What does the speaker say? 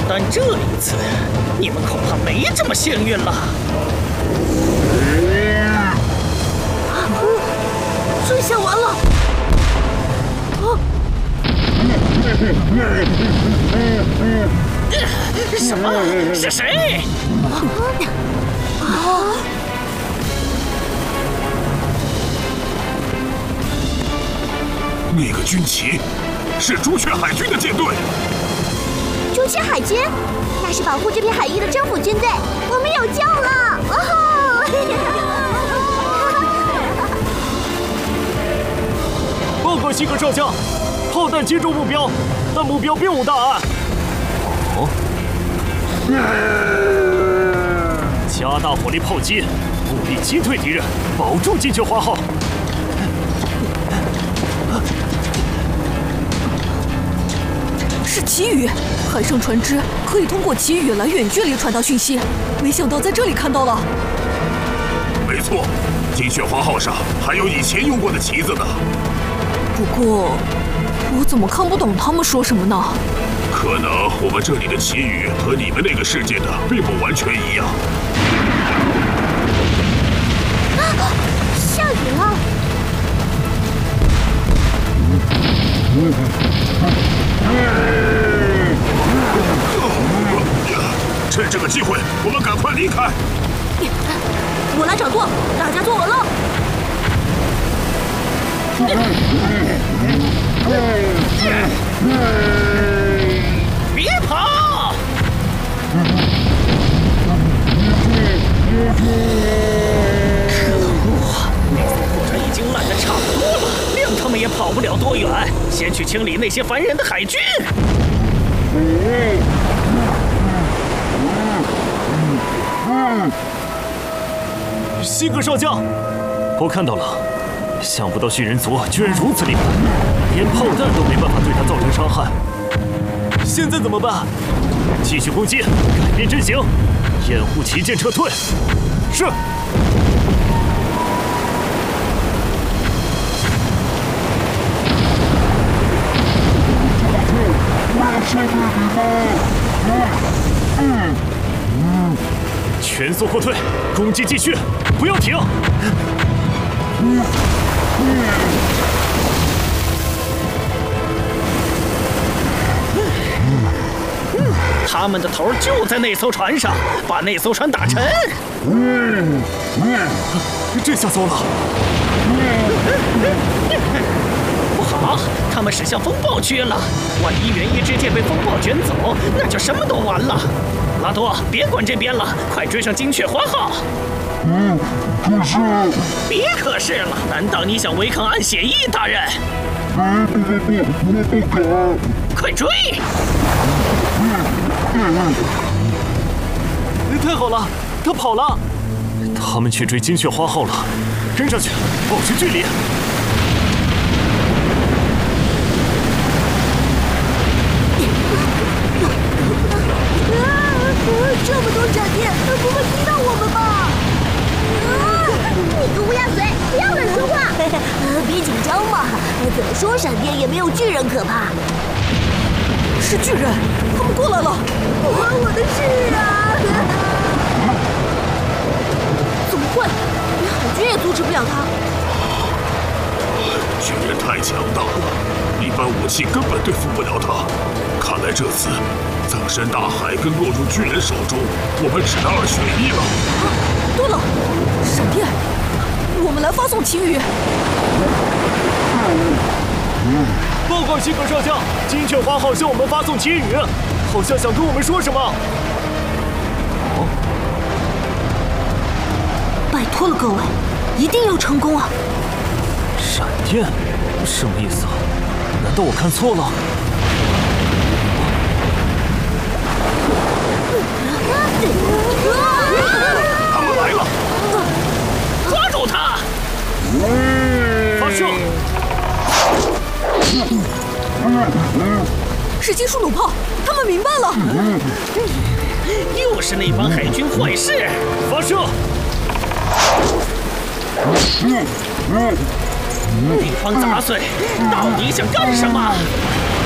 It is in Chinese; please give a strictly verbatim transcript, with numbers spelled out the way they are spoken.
但这一次，你们恐怕没这么幸运了。 这下完了！啊！ 什么？是谁？ 啊！ 那个军旗是朱雀海军的舰队。 朱雀海军，那是保护这片海域的政府军队，我们有救了！哦吼！ 报告西格少将，炮弹击中目标，但目标并无大碍。哦。加大火力炮击，务必击退敌人，保住金雀花号。 是旗语，海上船只可以通过旗语来远距离传达讯息。没想到在这里看到了。 没错，金雀花号上还有以前用过的旗子呢。 不过，我怎么看不懂他们说什么呢？ 可能我们这里的旗语和你们那个世界的并不完全一样。 啊！下雨了。 趁这个机会，我们赶快离开。 我来掌舵，大家坐稳了。 别跑！可恶，那艘破船已经烂得差不多了，谅他们也跑不了多远。先去清理那些烦人的海军。 西格少将，我看到了，想不到巨人族居然如此厉害，连炮弹都没办法对他造成伤害。现在怎么办？继续攻击，改变阵型，掩护旗舰撤退。是。全速后退，攻击继续，不要停。 他们的头就在那艘船上，把那艘船打沉。 这下糟了！ 不好，他们驶向风暴区了。万一元一之舰被风暴卷走，那就什么都完了。拉多，别管这边了，快追上金雀花号！ 嗯，可是…… 别可是了，难道你想违抗安血义大人？ 不不不不，我不敢！ 快追！ 太好了，他跑了！他们去追金雀花号了，跟上去，保持距离。 这么多闪电，不会击到我们吧？你个乌鸦嘴，不要乱说话！别紧张嘛，怎么说闪电也没有巨人可怕。 是巨人，他们过来了！ 不关我的事啊！怎么会？连海军也阻止不了他。 巨人太强大了，一般武器根本对付不了他。看来这次葬身大海跟落入巨人手中，我们只能二选一了。 啊，对了，闪电，我们来发送旗语。 报告西格少将，金雀花号向我们发送旗语，好像想跟我们说什么。哦， 拜托了各位，一定要成功啊！ 闪电，什么意思啊？难道我看错了？ 他们来了！ 抓住他！ 发射！ 是金属弩炮，他们明白了。 又是那帮海军坏事！ 发射！ 那帮杂碎，到底想干什么？